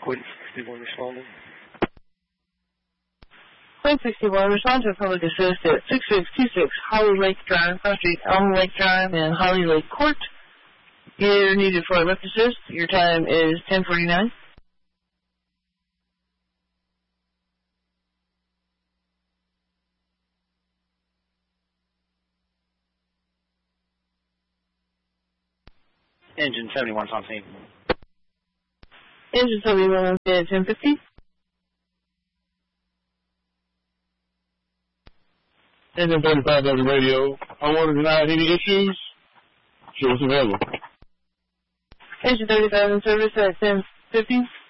Queen 61 responding. Queen 61, respond to a public assist at 6626 Holly Lake Drive, Cross Street, Elm Lake Drive, and Holly Lake Court. You're needed for a lift assist. Your time is 10:49. Engine 71's on scene. Engine 71 on scene at 10:50. Engine 35 on the radio. I want to deny any issues. Show what's available. Engine 35 in service at 10:50.